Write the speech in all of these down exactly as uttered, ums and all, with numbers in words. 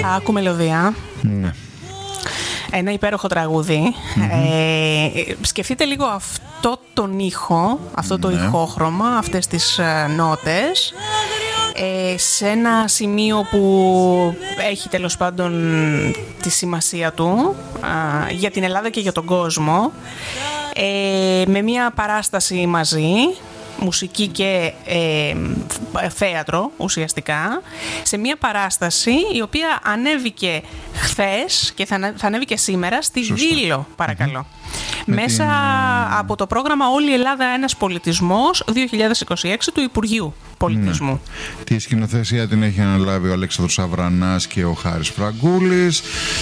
Άκου μελωδία. Ναι. Ένα υπέροχο τραγούδι. Mm-hmm. Ε, σκεφτείτε λίγο αυτό τον ήχο, αυτό το ναι. ηχόχρωμα, αυτές τις ε, νότες, ε, σε ένα σημείο που έχει τέλος πάντων τη σημασία του ε, για την Ελλάδα και για τον κόσμο, ε, με μια παράσταση μαζί, μουσική και ε, θέατρο ουσιαστικά, σε μια παράσταση η οποία ανέβηκε χθες και θα, θα ανέβηκε σήμερα στη Δήλο, παρακαλώ. Mm-hmm. Μέσα την... από το πρόγραμμα Όλη η Ελλάδα ένας πολιτισμός δύο χιλιάδες είκοσι έξι του Υπουργείου Πολιτισμού. Ναι. Τη σκηνοθεσία την έχει αναλάβει ο Αλέξανδρος Αβρανάς και ο Χάρης Φραγκούλης.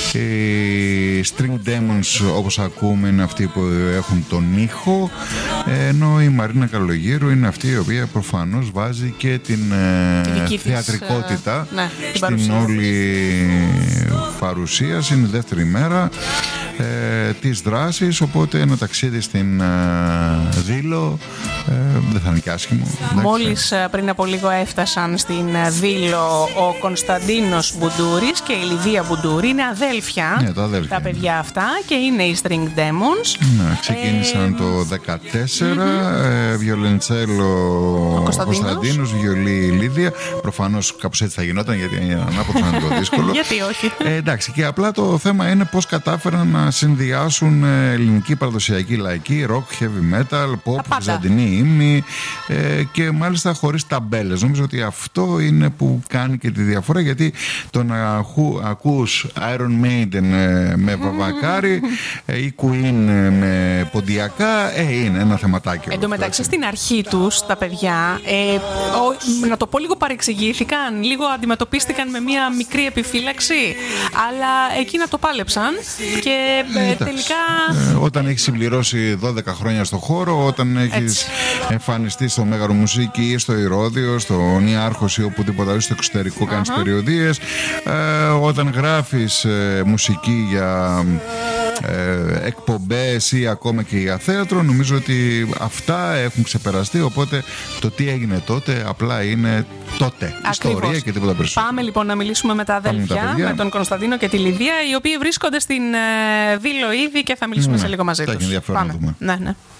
Οι String Demons, όπως ακούμε, είναι αυτοί που έχουν τον ήχο, ενώ η Μαρίνα Καλογύρου είναι αυτή η οποία προφανώς βάζει και την ε, θεατρικότητα της, ναι, στην παρουσία. Όλη παρουσίαση. Είναι η δεύτερη μέρα ε, της δράσης, οπότε ένα ταξίδι στην ε, Δήλο ε, δεν θα είναι και άσχημο. Μόλις ε, πριν από λίγο έφτασαν στην Δήλο ο Κωνσταντίνος Μπουντούρης και η Λιδία Μπουντούρη. Είναι αδέλφια, ναι, τα, αδέλφια τα παιδιά είναι. Αυτά, και είναι οι String Demons. Ναι, ξεκίνησαν ε, το δεκατέσσερα, mm-hmm. ε, βιολεντσέλο ο Κωνσταντίνος, βιολί η Λίδια. Προφανώς κάπως έτσι θα γινόταν, γιατί ανάποδα θα είναι το δύσκολο. Γιατί όχι. Ε, εντάξει, και απλά το θέμα είναι πώς κατάφεραν να συνδυάσουν ελληνική παραδοσιακή λαϊκή, rock, heavy metal, pop, βυζαντινή ύμνη ε, και μάλιστα χωρίς ταμπέλες. Νομίζω ότι αυτό είναι που κάνει και τη διαφορά, γιατί το να ακού, ακούς Iron Maiden ε, με βαβακάρι ε, ή Queen ε, με ποντιακά, ε, είναι ένα θεματάκι. Εν τω μεταξύ, στην αρχή τους τα παιδιά, ε, ο, να το πω λίγο, παρεξηγήθηκαν, λίγο αντιμετωπίστηκαν με μια μικρή επιφύλαξη, αλλά εκείνα το πάλεψαν και ε, τελικά... Ε, όταν έχεις συμπληρώσει δώδεκα χρόνια στο χώρο, όταν έχεις εμφανιστεί στο Μέγαρο Μουσική ή στο Ηρώδειο, στο Νιάρχος ή οπουδήποτε άλλο στο εξωτερικό, κάνεις uh-huh. περιοδίες, ε, όταν γράφεις ε, μουσική για ε, εκπομπές ή ακόμα και για θέατρο, νομίζω ότι αυτά έχουν ξεπεραστεί, οπότε το τι έγινε τότε απλά είναι τότε. Ακριβώς. Ιστορία και τίποτα περισσότερο. Πάμε λοιπόν να μιλήσουμε με τα αδέλφια, με, με τον Κωνσταντίνο και τη Λιδία, οι οποίοι βρίσκονται στην ε, Δήλο ήδη και θα μιλήσουμε ναι, σε λίγο μαζί τους. Πάμε. Να δούμε. Ναι, ναι.